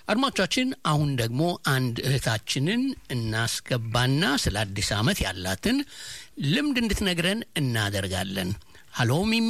አድማጮቻችን አሁን ደግሞ አንድ እህታችንን እናስገባና ስለ አዲስ አመት ያላትን ልምድ እንድትነግረን እናደርጋለን። ሃሎ ሚሚ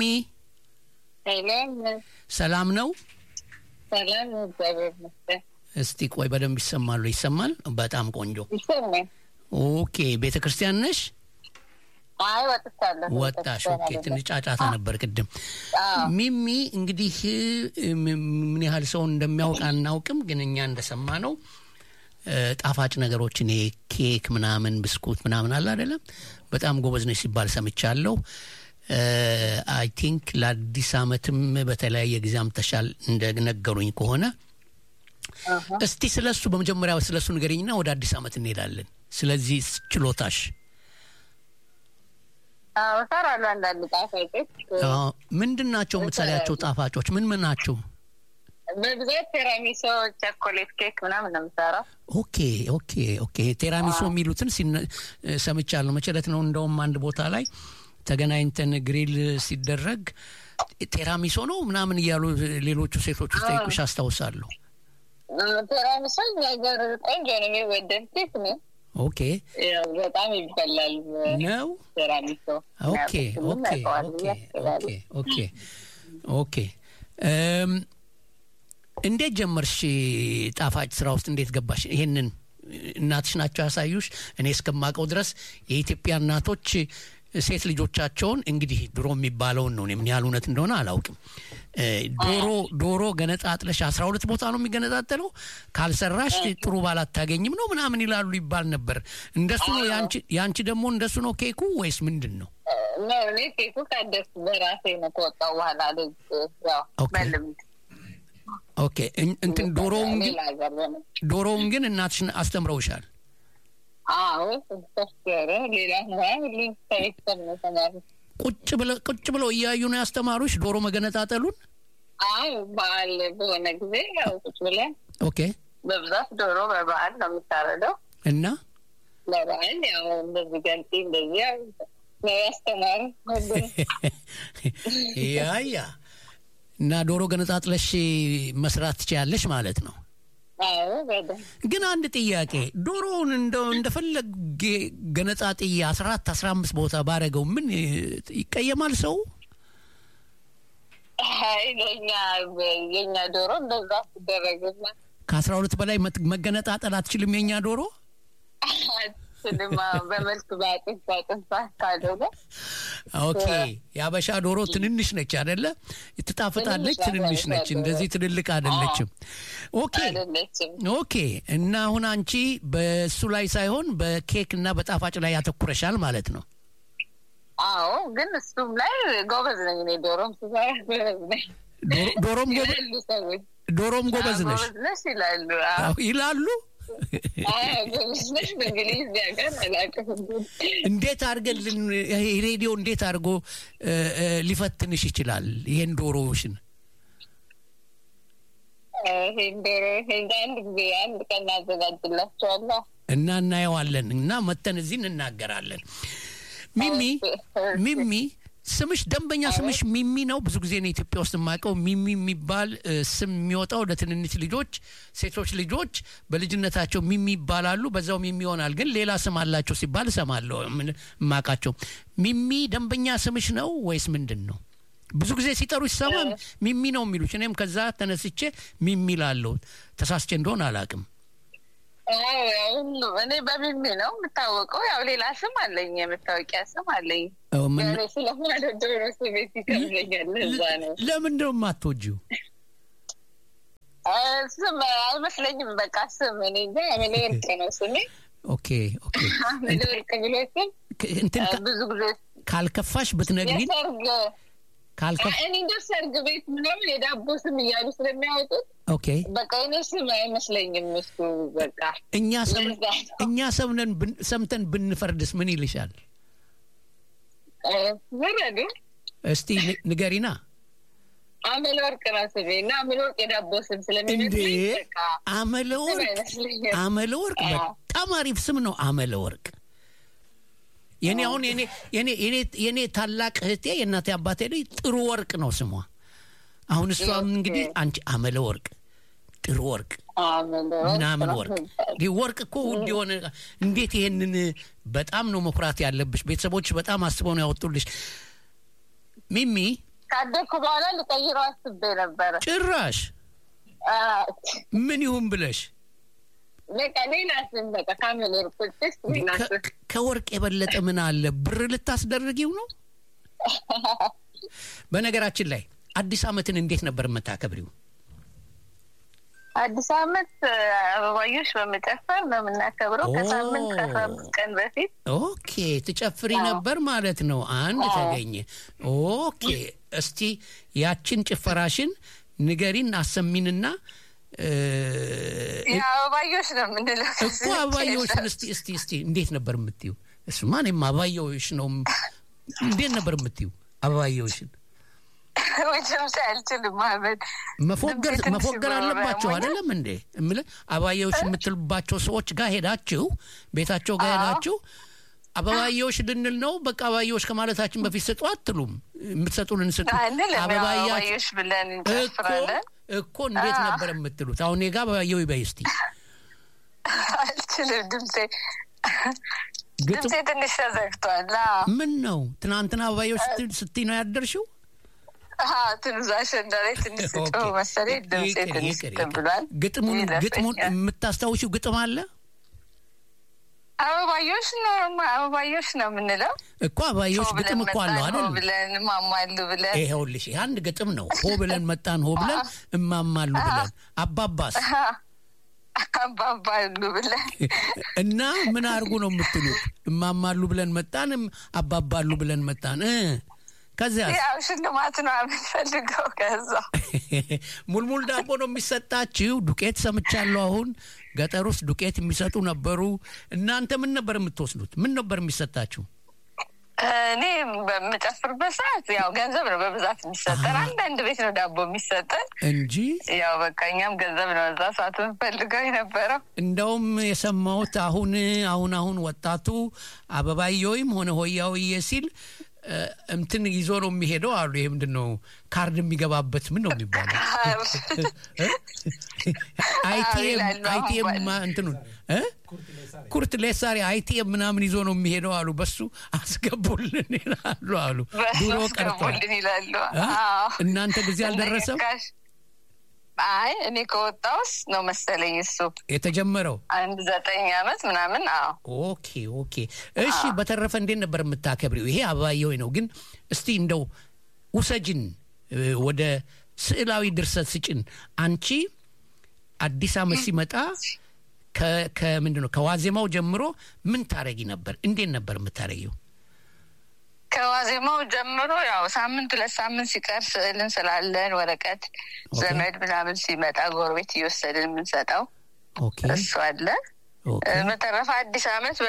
ሰላም ነው? ሰላም ነው። እስቲ ቆይ በደንብ ይሰማል? በጣም ቆንጆ። ኦኬ ቤተክርስቲያን ነሽ? አይ ወጣሽ። ኦኬ ትንጫጫታ ነበር ቅድም። ሚሚ እንግዲህ ምን ያህል ሰው እንደሚያውቅ አናውቅም፣ ግን እኛ እንደሰማነው ጣፋጭ ነገሮችን ኬክ ምናምን ብስኩት ምናምን አለ አይደለም በጣም ጎበዝ ነሽ ሲባል ሰምቻለሁ። አይ ቲንክ ለአዲስ አመትም በተለያየ ጊዜም ተሻል እንደነገሩኝ ከሆነ እስቲ ስለሱ በመጀመሪያ ስለሱ ንገሪኝና ወደ አዲስ አመት እንሄዳለን። ስለዚህ ችሎታሽ ሰራለሁ አንዳንድ ጣፋጮች። ምንድናቸው የምትሰሪያቸው ጣፋጮች? ምን ናቸው? በብዛት ቴራሚሶ፣ ቸኮሌት ኬክ ምናምን ነው የምሰራው። ኦኬ ቴራሚሶ የሚሉትን ሰምቻለሁ። መቼለት ነው እንደውም አንድ ቦታ ላይ ተገናኝተን ግሪል ሲደረግ ቴራሚሶ ነው ምናምን እያሉ ሌሎቹ ሴቶች ጠይቁሽ አስታውሳለሁ። ቴራሚሶ ነገር ቆንጆ ነው የሚወደድ ኬክ ነው። ኦኬ በጣም ይበላል ነው ቴራሚሶ። ኦኬ እንዴት ጀመርሽ ጣፋጭ ስራ ውስጥ? እንዴት ገባሽ? ይሄንን እናትሽ ናቸው ያሳዩሽ? እኔ እስከማውቀው ድረስ የኢትዮጵያ እናቶች ሴት ልጆቻቸውን እንግዲህ ድሮ የሚባለው ነው ምን ያህል እውነት እንደሆነ አላውቅም። ዶሮ ገነጣጥለሽ 12 ቦታ ነው የሚገነጣጠለው ካልሰራሽ ጥሩ ባል አታገኝም ነው ምናምን ይላሉ ይባል ነበር። እንደሱ ነው ያንቺ ደግሞ እንደሱ ነው ኬኩ ወይስ ምንድነው? እኔ ኬኩ ካደስ በራሴ ነው ተወጣው በኋላ ያው በልምድ። ኦኬ እንትን ዶሮውን ግን እናትሽ አስተምረውሻል? አዎ ተስተረ ሌላ ነው ተስተምረው ቁጭ ብለው እያዩ ነው ያስተማሩሽ ዶሮ መገነጣጠሉን? አዎ በዓል በሆነ ጊዜ ያው ቁጭ ብለን። ኦኬ በብዛት ዶሮ በበዓል ነው የምታረደው እና ለበዓል ያው እንደዚህ ገልጤ እንደዚህ ነው ያስተማሩ። ያያ እና ዶሮ ገነጣጥለሽ መስራት ትችያለሽ ማለት ነው? አዎ በደንብ። ግን አንድ ጥያቄ ዶሮውን እንደፈለግ ገነጣጥዬ 14-15 ቦታ ባረገው ምን ይቀየማል ሰው? አይ የኛ ዶሮ እንደዛ ተደረገና ከ12 በላይ መገነጣጠል አትችልም የኛ ዶሮ? ስለማ በመልክ ባጥንት ካደረገ ኦኬ። ያበሻ ዶሮ ትንንሽ ነች አይደለ? ትጣፍጣለች፣ ትንንሽ ነች፣ እንደዚህ ትልልቅ አይደለችም። ኦኬ እና አሁን አንቺ በሱ ላይ ሳይሆን በኬክና በጣፋጭ ላይ ያተኩረሻል ማለት ነው? አዎ ግን እሱም ላይ ጎበዝ ነኝ እኔ። ዶሮም ጎበዝ ነሽ ይላሉ። እንዴት አድርገን ሬዲዮ እንዴት አድርጎ ሊፈትንሽ ይችላል ይሄን ዶሮሽን? አንድ ቀን አዘጋጅላችኋለሁ እና እናየዋለን እና መተን እዚህ እንናገራለን። ሚሚ ስምሽ ደንበኛ ስምሽ ሚሚ ነው? ብዙ ጊዜ ነው ኢትዮጵያ ውስጥ የማውቀው ሚሚ የሚባል ስም የሚወጣው ለትንንሽ ልጆች ሴቶች ልጆች በልጅነታቸው ሚሚ ይባላሉ፣ በዛው ሚሚ ይሆናል። ግን ሌላ ስም አላቸው ሲባል ሰማለሁ ማቃቸው። ሚሚ ደንበኛ ስምሽ ነው ወይስ ምንድነው? ብዙ ጊዜ ሲጠሩ ይሰማ ሚሚ ነው የሚሉት። እኔም ከዛ ተነስቼ ሚሚ ላለው ተሳስቼ እንደሆነ አላውቅም። እኔ በሚሚ ነው የምታወቀው። ያው ሌላ ስም አለኝ፣ የምታወቂያ ስም አለኝ። ለምን ነው የማትወጂው? ስም አይመስለኝም። በቃ ስም እኔ አመለወርቅ ነው ስሜ። ኦኬ አመለወርቅ ብሎ ስም እንትን ብዙ ጊዜ ካልከፋሽ ብትነግሪኝ። እኔ እንደ ሰርግ ቤት ምናምን የዳቦ ስም እያሉ ስለሚያወጡት ኦኬ በቃ እኔ ስም አይመስለኝም እሱ። በቃ እኛ ሰምተን ብንፈርድስ ምን ይልሻል? ወረዱ እስቲ ንገሪና። አመለወርቅ ነው ስሜና አመለወርቅ የዳቦ ስም ስለሚመስለኝ በቃ አመለወርቅ በጣም አሪፍ ስም ነው አመለወርቅ። የኔ ታላቅ እህቴ የእናቴ አባቴ ላይ ጥሩ ወርቅ ነው ስሟ። አሁን እሷም እንግዲህ አንቺ አመለ ወርቅ ጥሩ ወርቅ ምናምን ወርቅ ወርቅ እኮ ውድ የሆነ እንዴት ይሄንን በጣም ነው መኩራት ያለብሽ ቤተሰቦች በጣም አስበው ነው ያወጡልሽ ሚሚ ካደኩ በኋላ ልቀይረው አስቤ ነበር ጭራሽ ምን ይሁን ብለሽ ለቀሌላስን በቃ ካሜሌር ቁጥስ ከወርቅ የበለጠ ምን አለ ብር ልታስደርጊው ነው በነገራችን ላይ አዲስ አመትን እንዴት ነበር የምታከብሪው አዲስ አመት አበባዮሽ በመጨፈር ነው የምናከብረው ከሳምንት ከ15 ቀን በፊት ኦኬ ትጨፍሪ ነበር ማለት ነው አንድ ተገኘ ኦኬ እስቲ ያችን ጭፈራሽን ንገሪን አሰሚንና አበባዮሽ ነው ምንለው እኮ አበባዮሽ እስቲ እንዴት ነበር የምትዩ እሱማ እኔም አበባዮሽ ነው እንዴት ነበር የምትዩ አበባዮሽን ወጀም ሳልችል ማመድ መፎገር አለባቸው አይደለም እንዴ እምለ አባዬዎች የምትልባቸው ሰዎች ጋር ሄዳችሁ ቤታቸው ጋር ሄዳችሁ አባዬዎች ልንል ነው በቃ አባዬዎች ከማለታችን በፊት ሰጡ አትሉም የምትሰጡልን ስጡ አባዬዎች ብለን እንጨፍራለን እኮ እንዴት ነበር የምትሉት አሁን እኔ ጋር አባዬው ይበይስቲ አልችልም ድምጼ ትንሽ ተዘግቷል ምን ነው ትናንትና አባዬዎች ስትይ ነው ያደርሽው ትንዛሽ እንደኔ ትንሽ ጥሩ መሰለኝ ድምጼ ትንሽ ተብሏል ግጥሙን የምታስታውሺው ግጥም አለ አበባዮሽ ነው የምንለው እኮ አበባዮሽ ግጥም እኮ አለው አይደል ብለን ማማሉ ብለን ይኸውልሽ አንድ ግጥም ነው ሆ ብለን መጣን ሆ ብለን እማማሉ ብለን አባባስ አባባሉ ብለን እና ምን አርጉ ነው የምትሉት እማማሉ ብለን መጣን አባባሉ ብለን መጣን ከዚያ ያው ሽልማት ነው የምፈልገው ከዛ ሙልሙል ዳቦ ነው የሚሰጣችሁ ዱቄት ሰምቻለሁ አሁን ገጠር ውስጥ ዱቄት የሚሰጡ ነበሩ እናንተ ምን ነበር የምትወስዱት ምን ነበር የሚሰጣችሁ እኔ በመጨፍርበት ሰዓት ያው ገንዘብ ነው በብዛት የሚሰጠን አንዳንድ ቤት ነው ዳቦ የሚሰጠን እንጂ ያው በቃ እኛም ገንዘብ ነው እዛ ሰዓት ፈልገው የነበረው እንደውም የሰማሁት አሁን ወጣቱ አበባየውም ሆነ ሆያውዬ ሲል እንትን ይዞ ነው የሚሄደው አሉ ይሄ ምንድነው ካርድ የሚገባበት ምን ነው የሚባለው አይቲኤም እንትኑ ኩርት ለሳሪ አይቲኤም ምናምን ይዞ ነው የሚሄደው አሉ በሱ አስገቡልን ይላሉ ድሮ ቀርቷል እናንተ ጊዜ አልደረሰም አይ እኔ ከወጣውስ ነው መሰለኝ እሱ የተጀመረው 9 አመት ምናምን ኦኬ እሺ በተረፈ እንዴት ነበር የምታከብሪው ይሄ አባዬው ነው ግን እስቲ እንደው ውሰጂን ወደ ስዕላዊ ድርሰት ስጭን አንቺ አዲስ አመት ሲመጣ ከምንድነው ከዋዜማው ጀምሮ ምን ታረጊ ነበር እንዴት ነበር የምታረጊው ከዋዜማው ጀምሮ ያው ሳምንት ለሳምንት ሲቀር ስዕልን ስላለን ወረቀት ዘመድ ምናምን ሲመጣ ጎረቤት እየወሰድን የምንሰጠው እሱ አለ በተረፈ አዲስ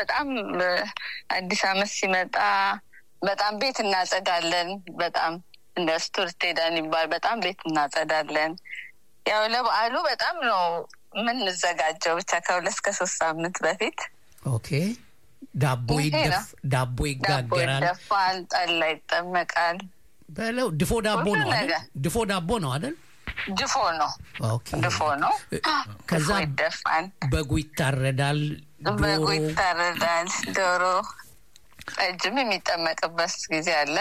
አመት ሲመጣ በጣም ቤት እናጸዳለን በጣም እንደ ስቱርት ሄደን ይባል በጣም ቤት እናጸዳለን ያው ለበዓሉ በጣም ነው ምን ዘጋጀው ብቻ ከ2-3 ሳምንት በፊት ኦኬ ዳቦ ይጋገራል ይደፋል ጠላ ይጠመቃል በለው ድፎ ዳቦ ነው አይደል ድፎ ነው ኦኬ ድፎ ነው ከዛ ይደፋል በጉ ይታረዳል ዶሮ ጠጅም የሚጠመቅበት ጊዜ አለ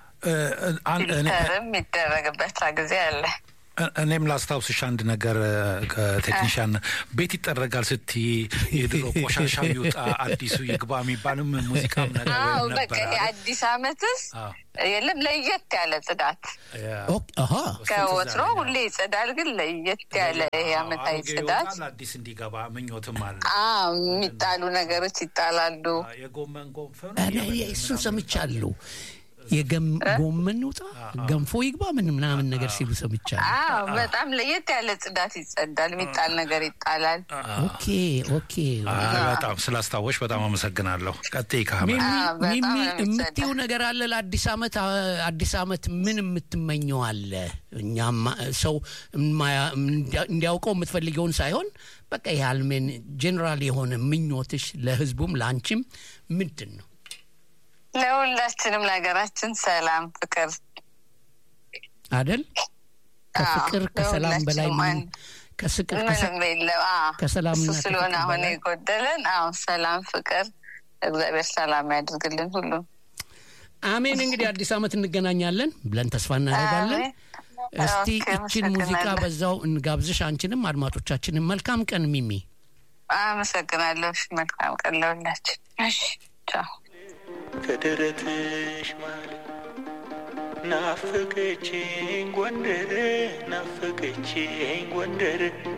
እኔም የሚደረግበት ጊዜ አለ እኔም ላስታውስሽ አንድ ነገር ቴክኒሻን ቤት ይጠረጋል ስትይ የድሮ ቆሻሻ ይውጣ አዲሱ ይግባ የሚባልም ሙዚቃም ነገር ነበር በቃ አዲስ አመትስ የለም ለየት ያለ ጽዳት ከወትሮ ሁሌ ጽዳል ግን ለየት ያለ ያመጣይ ጽዳት አዲስ እንዲገባ ምኞትም አለ የሚጣሉ ነገሮች ይጣላሉ የጎመን ጎንፈር እሱን ሰምቻለሁ የጎመን ውጣ ገንፎ ይግባ ምናምን ነገር ሲሉ ሰምቻለሁ በጣም ለየት ያለ ጽዳት ይጸዳል የሚጣል ነገር ይጣላል ኦኬ በጣም ስላስታወሽ በጣም አመሰግናለሁ ቀጥይ ሚሚ የምትይው ነገር አለ ለአዲስ አመት ምን የምትመኘው አለ እኛም ሰው እንዲያውቀው የምትፈልገውን ሳይሆን በቃ ያልመን ጀነራል የሆነ ምኞትሽ ለህዝቡም ላንቺም ምንድነው ለሁላችንም ለሀገራችን ሰላም ፍቅር አይደል ከፍቅር ከሰላም በላይ ምን ምንም የለም ከሰላምና ስለሆነ አሁን የጎደለን ሰላም ፍቅር እግዚአብሔር ሰላም ያድርግልን ሁሉ አሜን እንግዲህ አዲስ አመት እንገናኛለን ብለን ተስፋ እናደርጋለን እስቲ እቺን ሙዚቃ በዛው እንጋብዝሽ አንቺንም አድማጮቻችንን መልካም ቀን ሚሚ አመሰግናለሁ መልካም ቀን ለሁላችን እሺ ቻው ከደረትሽ ማለት ናፍቀችኝ ጎንደር